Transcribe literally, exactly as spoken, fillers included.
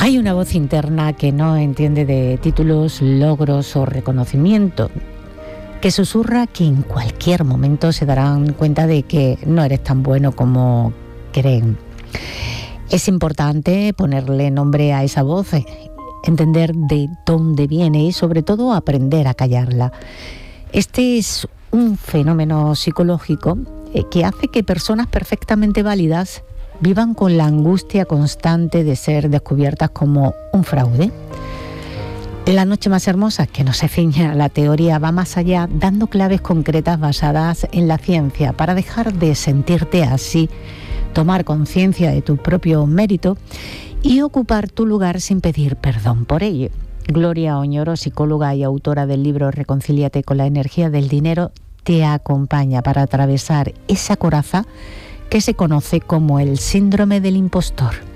Hay una voz interna que no entiende de títulos, logros o reconocimiento, que susurra que en cualquier momento se darán cuenta de que no eres tan bueno como creen. Es importante ponerle nombre a esa voz, entender de dónde viene y sobre todo aprender a callarla. Este es un fenómeno psicológico que hace que personas perfectamente válidas vivan con la angustia constante de ser descubiertas como un fraude. La noche más hermosa, que no se ciña a la teoría, va más allá, dando claves concretas basadas en la ciencia para dejar de sentirte así, tomar conciencia de tu propio mérito y ocupar tu lugar sin pedir perdón por ello. Gloria Oñoro, psicóloga y autora del libro Reconcíliate con la energía del dinero, te acompaña para atravesar esa coraza que se conoce como el síndrome del impostor.